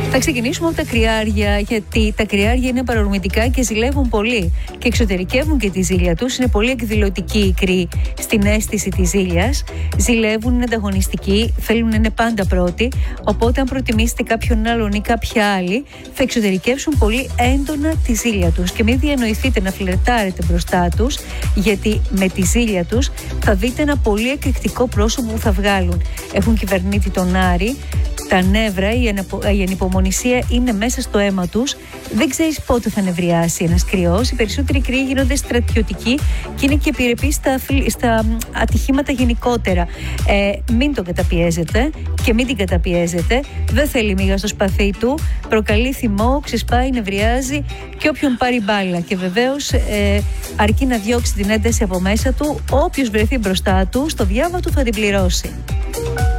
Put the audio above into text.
Θα ξεκινήσουμε από τα κρυάρια, γιατί τα κρυάρια είναι παρορμητικά και ζηλεύουν πολύ και εξωτερικεύουν και τη ζήλια τους. Είναι πολύ εκδηλωτικοί οι κρύοι στην αίσθηση της ζήλιας. Ζηλεύουν, είναι ανταγωνιστικοί, θέλουν να είναι πάντα πρώτοι. Οπότε, αν προτιμήσετε κάποιον άλλον ή κάποια άλλη, θα εξωτερικεύσουν πολύ έντονα τη ζήλια τους. Και μην διανοηθείτε να φλερτάρετε μπροστά τους, γιατί με τη ζήλια τους θα δείτε ένα πολύ εκρηκτικό πρόσωπο που θα βγάλουν. Έχουν κυβερνήτη τον Άρη. Τα νεύρα, η ανυπομονησία είναι μέσα στο αίμα τους. Δεν ξέρεις πότε θα νευριάσει ένας κρυός. Οι περισσότεροι κρύοι γίνονται στρατιωτικοί και είναι και επιρρεπείς στα ατυχήματα γενικότερα. Μην τον καταπιέζετε και μην την καταπιέζετε. Δεν θέλει μίγα στο σπαθί του. Προκαλεί θυμό, ξεσπάει, νευριάζει και όποιον πάρει μπάλα. Και βεβαίως αρκεί να διώξει την ένταση από μέσα του. Όποιος βρεθεί μπροστά του, στο διάβα του θα την πληρώσει.